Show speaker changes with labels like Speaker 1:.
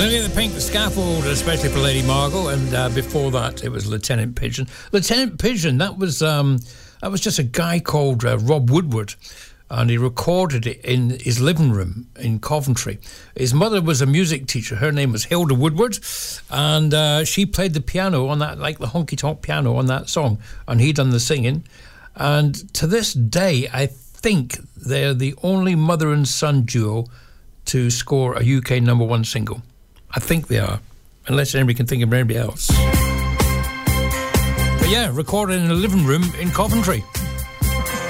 Speaker 1: Lily the Pink, The Scaffold, especially for Lady Margot, and before that it was Lieutenant Pigeon. Lieutenant Pigeon, that was just a guy called Rob Woodward, and he recorded it in his living room in Coventry. His mother was a music teacher. Her name was Hilda Woodward, and she played the piano on that, like the honky-tonk piano on that song, and he done the singing. And to this day, I think they're the only mother and son duo to score a UK #1 single. I think they are, unless anybody can think of anybody else. But yeah, recorded in a living room in Coventry.